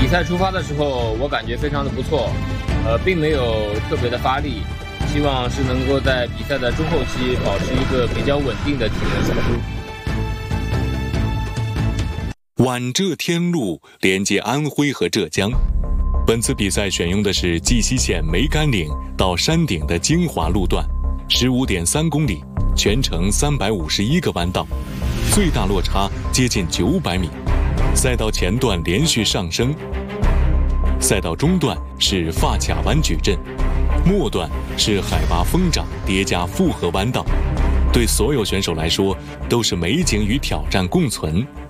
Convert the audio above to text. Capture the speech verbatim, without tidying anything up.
赛出发的时候，我感觉非常的不错，呃，并没有特别的发力，希望是能够在比赛的中后期保持一个比较稳定的体能输出。 皖浙天路连接安徽和浙江。本次比赛选用的是绩溪县梅干岭到山顶的精华路段， 十五点三公里，全程三百五十一个弯道，最大落差接近九百米。赛道前段连续上升，赛道中段是发卡弯矩阵，末段是海拔疯涨叠加复合弯道。对所有选手来说，都是美景与挑战共存。